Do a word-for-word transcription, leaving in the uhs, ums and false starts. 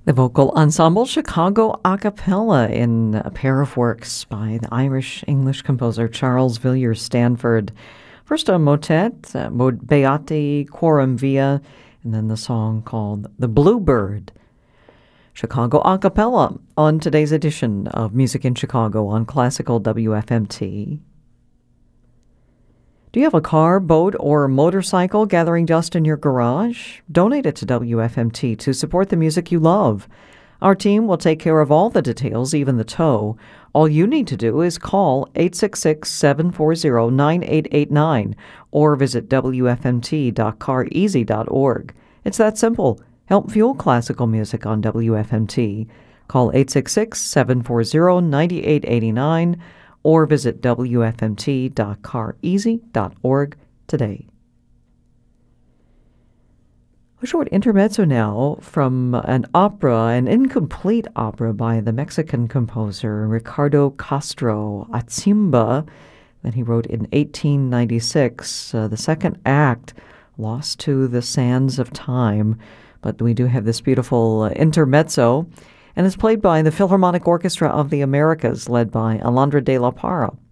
The vocal ensemble Chicago a cappella in a pair of works by the Irish-English composer Charles Villiers Stanford. First a motet, uh, Mod Beati Quorum Via, and then the song called The Bluebird. Chicago a cappella on today's edition of Music in Chicago on Classical W F M T. Do you have a car, boat, or motorcycle gathering dust in your garage? Donate it to W F M T to support the music you love. Our team will take care of all the details, even the tow. All you need to do is call eight six six, seven four zero, nine eight eight nine or visit W F M T dot car easy dot org. It's that simple. Help fuel classical music on W F M T. Call eight six six, seven four zero, nine eight eight nine or visit W F M T dot car easy dot org today. A short intermezzo now from an opera, an incomplete opera by the Mexican composer Ricardo Castro, Atzimba, that he wrote in eighteen ninety-six. Uh, the second act, lost to the sands of time, but we do have this beautiful uh, intermezzo, and it's played by the Philharmonic Orchestra of the Americas, led by Alondra de la Parra.